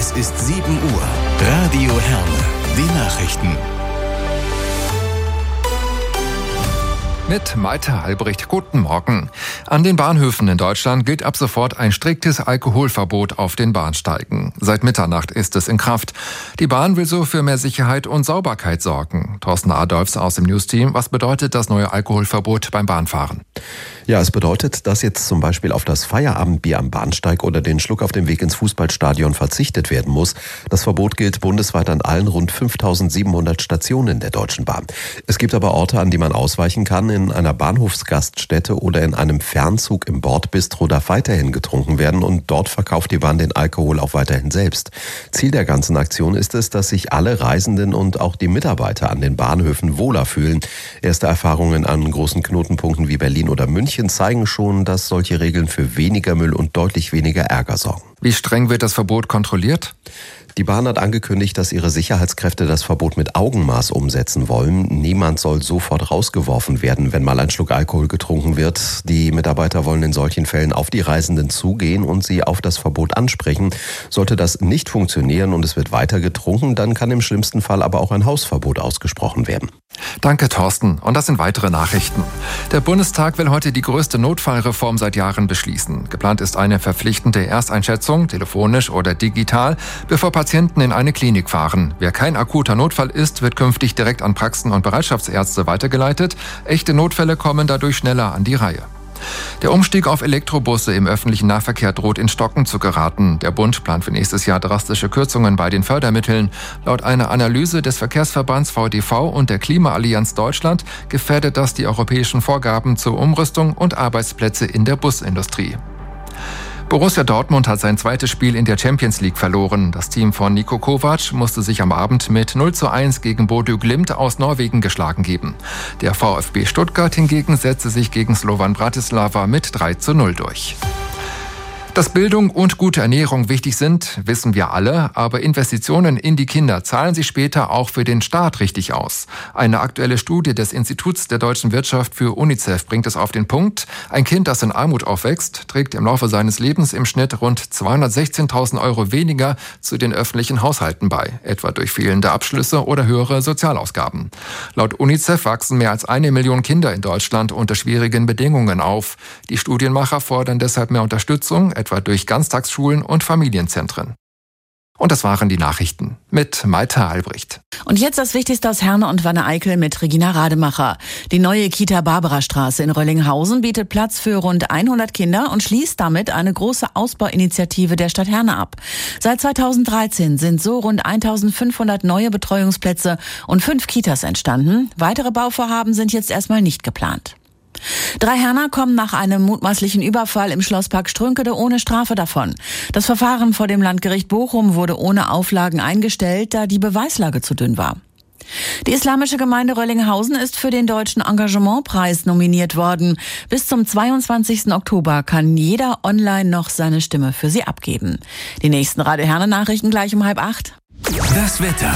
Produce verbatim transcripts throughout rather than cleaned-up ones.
Es ist sieben Uhr. Radio Herne. Die Nachrichten. Mit Malte Albrecht. Guten Morgen. An den Bahnhöfen in Deutschland gilt ab sofort ein striktes Alkoholverbot auf den Bahnsteigen. Seit Mitternacht ist es in Kraft. Die Bahn will so für mehr Sicherheit und Sauberkeit sorgen. Thorsten Adolfs aus dem Newsteam. Was bedeutet das neue Alkoholverbot beim Bahnfahren? Ja, es bedeutet, dass jetzt zum Beispiel auf das Feierabendbier am Bahnsteig oder den Schluck auf dem Weg ins Fußballstadion verzichtet werden muss. Das Verbot gilt bundesweit an allen rund fünftausendsiebenhundert Stationen der Deutschen Bahn. Es gibt aber Orte, an die man ausweichen kann. In einer Bahnhofsgaststätte oder in einem Fernzug im Bordbistro darf weiterhin getrunken werden und dort verkauft die Bahn den Alkohol auch weiterhin selbst. Ziel der ganzen Aktion ist es, dass sich alle Reisenden und auch die Mitarbeiter an den Bahnhöfen wohler fühlen. Erste Erfahrungen an großen Knotenpunkten wie Berlin oder München zeigen schon, dass solche Regeln für weniger Müll und deutlich weniger Ärger sorgen. Wie streng wird das Verbot kontrolliert? Die Bahn hat angekündigt, dass ihre Sicherheitskräfte das Verbot mit Augenmaß umsetzen wollen. Niemand soll sofort rausgeworfen werden, wenn mal ein Schluck Alkohol getrunken wird. Die Mitarbeiter wollen in solchen Fällen auf die Reisenden zugehen und sie auf das Verbot ansprechen. Sollte das nicht funktionieren und es wird weiter getrunken, dann kann im schlimmsten Fall aber auch ein Hausverbot ausgesprochen werden. Danke, Thorsten. Und das sind weitere Nachrichten. Der Bundestag will heute die größte Notfallreform seit Jahren beschließen. Geplant ist eine verpflichtende Ersteinschätzung, telefonisch oder digital, bevor Patienten in eine Klinik fahren. Wer kein akuter Notfall ist, wird künftig direkt an Praxen und Bereitschaftsärzte weitergeleitet. Echte Notfälle kommen dadurch schneller an die Reihe. Der Umstieg auf Elektrobusse im öffentlichen Nahverkehr droht in Stocken zu geraten. Der Bund plant für nächstes Jahr drastische Kürzungen bei den Fördermitteln. Laut einer Analyse des Verkehrsverbands V D V und der Klimaallianz Deutschland gefährdet das die europäischen Vorgaben zur Umrüstung und Arbeitsplätze in der Busindustrie. Borussia Dortmund hat sein zweites Spiel in der Champions League verloren. Das Team von Niko Kovac musste sich am Abend mit null zu eins gegen Bodø Glimt aus Norwegen geschlagen geben. Der VfB Stuttgart hingegen setzte sich gegen Slovan Bratislava mit drei zu null durch. Dass Bildung und gute Ernährung wichtig sind, wissen wir alle, aber Investitionen in die Kinder zahlen sich später auch für den Staat richtig aus. Eine aktuelle Studie des Instituts der deutschen Wirtschaft für UNICEF bringt es auf den Punkt: Ein Kind, das in Armut aufwächst, trägt im Laufe seines Lebens im Schnitt rund zweihundertsechzehntausend Euro weniger zu den öffentlichen Haushalten bei, etwa durch fehlende Abschlüsse oder höhere Sozialausgaben. Laut UNICEF wachsen mehr als eine Million Kinder in Deutschland unter schwierigen Bedingungen auf. Die Studienmacher fordern deshalb mehr Unterstützung, etwa durch Ganztagsschulen und Familienzentren. Und das waren die Nachrichten mit Malte Albrecht. Und jetzt das Wichtigste aus Herne und Wanne-Eickel mit Regina Rademacher. Die neue Kita Barbarastraße in Röllinghausen bietet Platz für rund hundert Kinder und schließt damit eine große Ausbauinitiative der Stadt Herne ab. Seit zweitausenddreizehn sind so rund eintausendfünfhundert neue Betreuungsplätze und fünf Kitas entstanden. Weitere Bauvorhaben sind jetzt erstmal nicht geplant. Drei Herner kommen nach einem mutmaßlichen Überfall im Schlosspark Strünkede ohne Strafe davon. Das Verfahren vor dem Landgericht Bochum wurde ohne Auflagen eingestellt, da die Beweislage zu dünn war. Die islamische Gemeinde Röllinghausen ist für den Deutschen Engagementpreis nominiert worden. Bis zum zweiundzwanzigsten Oktober kann jeder online noch seine Stimme für sie abgeben. Die nächsten Radio Herne Nachrichten gleich um halb acht. Das Wetter.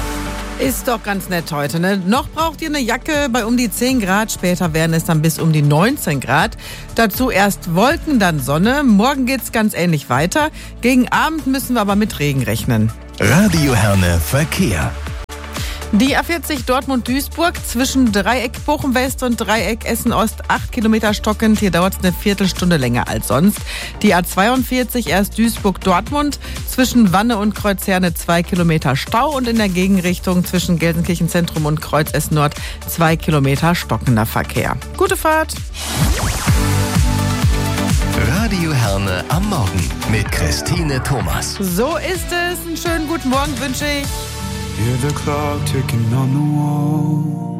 Ist doch ganz nett heute, ne? Noch braucht ihr eine Jacke bei um die zehn Grad. Später werden es dann bis um die neunzehn Grad. Dazu erst Wolken, dann Sonne. Morgen geht's ganz ähnlich weiter. Gegen Abend müssen wir aber mit Regen rechnen. Radio Herne Verkehr. Die A vierzig Dortmund-Duisburg zwischen Dreieck Bochum-West und Dreieck Essen-Ost acht Kilometer stockend. Hier dauert es eine Viertelstunde länger als sonst. Die A zweiundvierzig erst Duisburg-Dortmund zwischen Wanne und Kreuzherne zwei Kilometer Stau und in der Gegenrichtung zwischen Gelsenkirchen-Zentrum und Kreuz Essen-Nord zwei Kilometer stockender Verkehr. Gute Fahrt! Radio Herne am Morgen mit Christine Thomas. So ist es. Einen schönen guten Morgen wünsche ich. Hear the clock ticking on the wall.